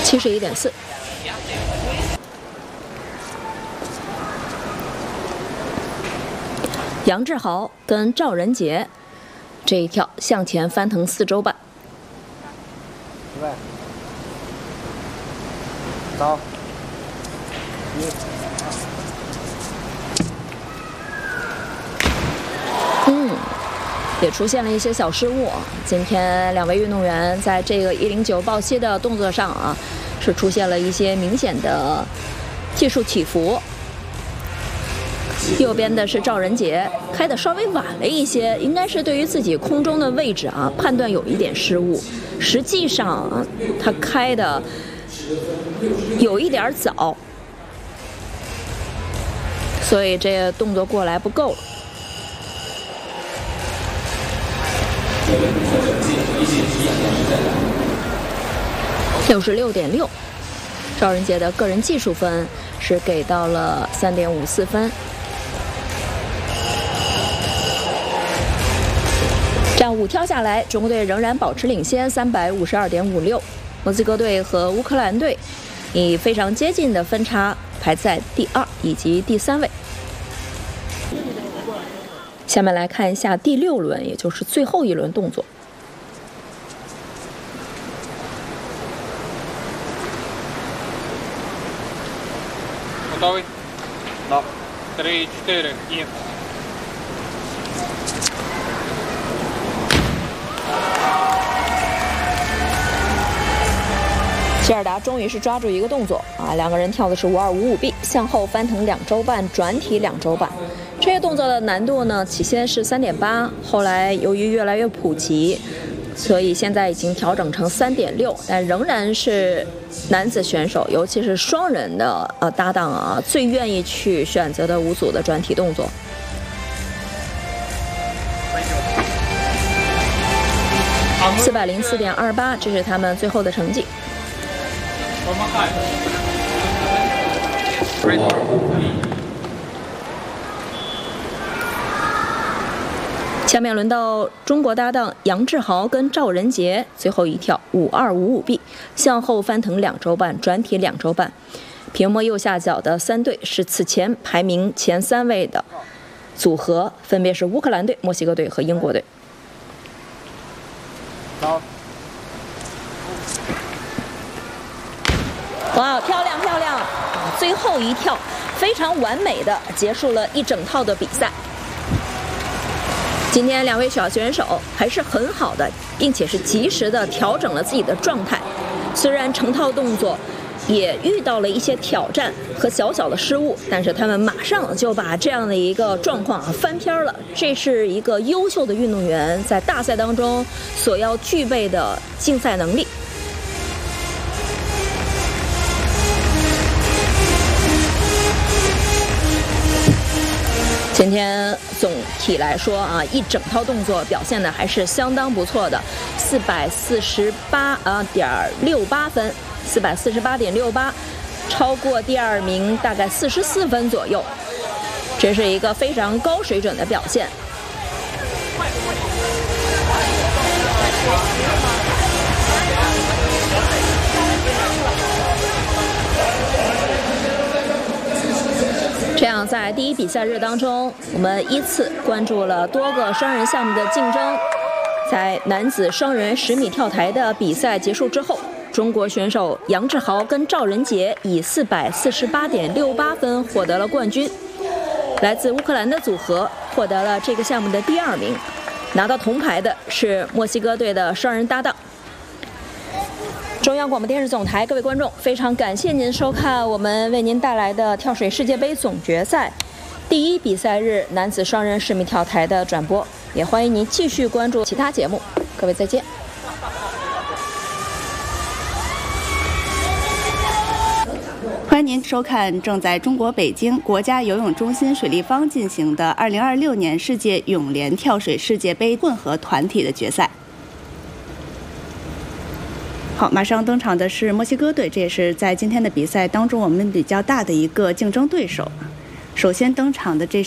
71.4。杨志豪跟赵仁杰这一跳向前翻腾4周半。 走。 也出现了一些小失误。今天2位运动员在这个109抱膝的动作上是出现了一些明显的技术起伏。右边的是赵仁杰，开的稍微晚了一些，应该是对于自己空中的位置判断有一点失误。实际上他开的有一点早，所以这个动作过来不够了。66.6，赵仁杰的个人技术分是给到了3.54分。这样5跳下来，中国队仍然保持领先，352.56。墨西哥队和乌克兰队以非常接近的分差排在第2以及第3位。下面来看一下第6轮，也就是最后一轮动作。 Готовый? Да. 3, 4, и. 希尔达终于是抓住一个动作2个人跳的是5255B， 向后翻腾2周半，转体2周半。这些动作的难度呢，起先是3.8，后来由于越来越普及，所以现在已经调整成3.6，但仍然是男子选手，尤其是双人的搭档最愿意去选择的5组的转体动作。404.28，这是他们最后的成绩。下面轮到中国搭档杨志豪跟赵仁杰，最后一跳5255B， 向后翻腾2周半，转体2周半。屏幕右下角的3队是此前排名前3位的组合，分别是乌克兰队、墨西哥队和英国队。 好。 哇，漂亮漂亮！最后一跳非常完美的结束了一整套的比赛。今天2位小选手还是很好的，并且是及时的调整了自己的状态。虽然成套动作也遇到了一些挑战和小小的失误，但是他们马上就把这样的一个状况翻篇了。这是一个优秀的运动员在大赛当中所要具备的竞赛能力。今天总体来说一整套动作表现的还是相当不错的，448.68分，448.68，超过第2名大概44分左右，这是一个非常高水准的表现。这样，在第1比赛日当中，我们依次关注了多个双人项目的竞争。在男子双人10米跳台的比赛结束之后，中国选手杨志豪跟赵仁杰以448.68分获得了冠军。来自乌克兰的组合获得了这个项目的第2名，拿到铜牌的是墨西哥队的双人搭档。中央广播电视总台，各位观众，非常感谢您收看我们为您带来的跳水世界杯总决赛第1比赛日男子双人10米跳台的转播，也欢迎您继续关注其他节目。各位再见。 欢迎您收看正在中国北京国家游泳中心水立方进行的2026年世界泳联跳水世界杯混合团体的决赛。好，马上登场的是墨西哥队，这也是在今天的比赛当中我们比较大的一个竞争对手。首先登场的这